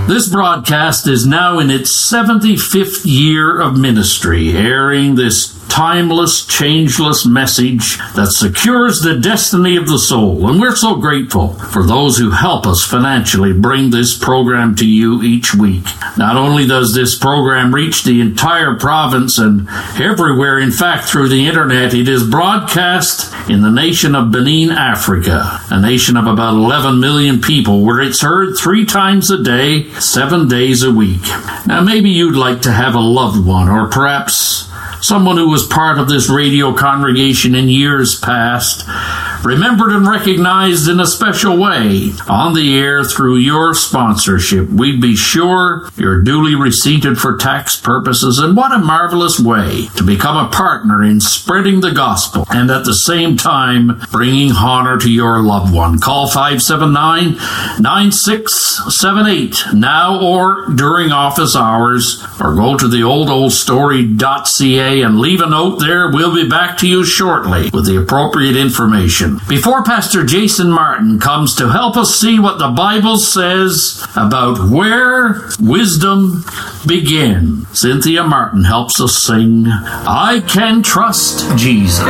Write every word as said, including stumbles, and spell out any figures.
This broadcast is now in its seventy-fifth year of ministry, airing this timeless, changeless message that secures the destiny of the soul. And we're so grateful for those who help us financially bring this program to you each week. Not only does this program reach the entire province and everywhere, in fact, through the internet, it is broadcast in the nation of Benin, Africa, a nation of about eleven million people, where it's heard three times a day, seven days a week. Now, maybe you'd like to have a loved one, or perhaps someone who was part of this radio congregation in years past, remembered and recognized in a special way on the air through your sponsorship. We'd be sure you're duly receipted for tax purposes, and what a marvelous way to become a partner in spreading the gospel and at the same time bringing honor to your loved one. Call five seven nine, nine six seven eight now or during office hours, or go to the old old story dot c a and leave a note there. We'll be back to you shortly with the appropriate information. Before Pastor Jason Martin comes to help us see what the Bible says about where wisdom begins, Cynthia Martin helps us sing, I Can Trust Jesus.